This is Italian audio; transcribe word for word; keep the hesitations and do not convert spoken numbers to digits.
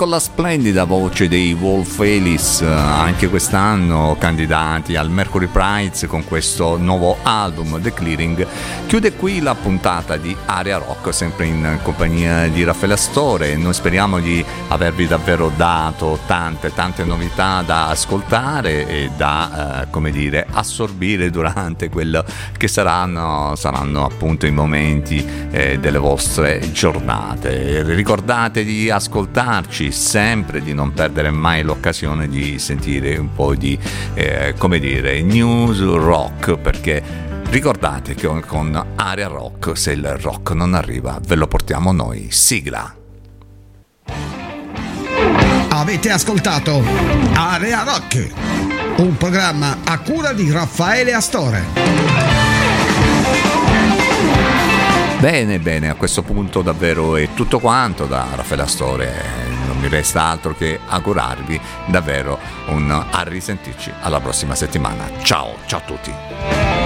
con la splendida voce dei Wolf Alice, anche quest'anno candidati al Mercury Prize con questo nuovo album The Clearing. Chiude qui la puntata di Area Rock, sempre in compagnia di Raffaele Astore. Noi speriamo di avervi davvero dato tante tante novità da ascoltare e da eh, come dire assorbire durante quello che saranno saranno appunto i momenti eh, delle vostre giornate. Ricordate di ascoltarci sempre, di non perdere mai l'occasione di sentire un po' di eh, come dire news rock, perché ricordate che con Area Rock, se il rock non arriva, ve lo portiamo noi. Sigla. Avete ascoltato Area Rock, un programma a cura di Raffaele Astore. Bene, bene, a questo punto davvero è tutto quanto da Raffaele Astore. Non mi resta altro che augurarvi davvero un a risentirci alla prossima settimana. Ciao, ciao a tutti.